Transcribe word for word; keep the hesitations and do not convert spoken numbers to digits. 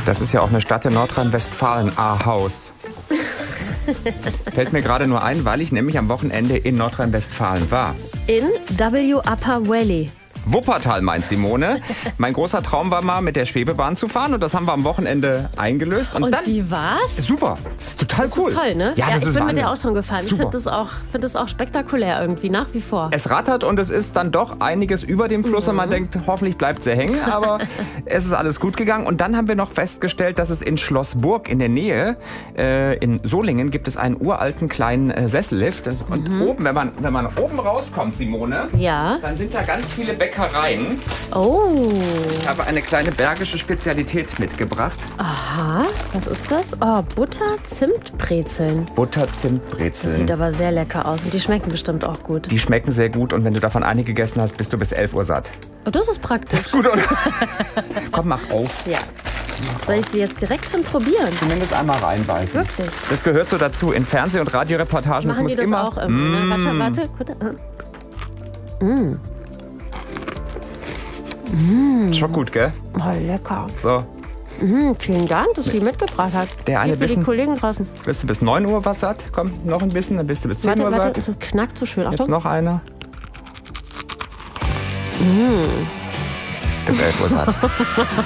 Das ist ja auch eine Stadt in Nordrhein-Westfalen, Ahaus. Fällt mir gerade nur ein, weil ich nämlich am Wochenende in Nordrhein-Westfalen war. In W Upper Valley. Wuppertal, meint Simone. Mein großer Traum war mal, mit der Schwebebahn zu fahren. Und das haben wir am Wochenende eingelöst. Und, Und dann, wie war's? super. Das ist total Das cool. ist toll, ne? Ja, das ich ist bin mit Wahnsinn. der auch schon gefahren. Super. Ich finde das, auch, find das auch spektakulär irgendwie, nach wie vor. Es rattert und es ist dann doch einiges über dem Fluss. Mhm. Und man denkt, hoffentlich bleibt sie hängen. Aber es ist alles gut gegangen. Und dann haben wir noch festgestellt, dass es in Schlossburg in der Nähe, äh, in Solingen, gibt es einen uralten kleinen äh, Sessellift. Und mhm. oben, wenn man, wenn man oben rauskommt, Simone, ja. dann sind da ganz viele Bäckereien. Oh. Ich habe eine kleine bergische Spezialität mitgebracht. Aha, was ist das? Oh, Butter-Zimt-Brezeln. Butter-Zimt-Brezeln. Das sieht aber sehr lecker aus und die schmecken bestimmt auch gut. Die schmecken sehr gut und wenn du davon einige gegessen hast, bist du bis elf Uhr satt. Oh, das ist praktisch. Das ist gut, oder? Komm, mach auf. Ja. Soll ich sie jetzt direkt schon probieren? Zumindest einmal reinbeißen. Wirklich? Das gehört so dazu in Fernseh- und Radioreportagen. Machen das muss die das immer auch immer? Mm. Ne? Warte, warte. Mm. Mm. Schon gut, gell? Oh, lecker. So. Mm, vielen Dank, dass du die mitgebracht hast. Der eine Hier für bisschen, die Kollegen draußen. Bist du bis neun Uhr was satt? Komm, noch ein bisschen, dann bist du bis zehn Warte, Uhr warte, satt. das knackt so schön. Achtung. Jetzt noch einer. Mm. Bis elf Uhr satt.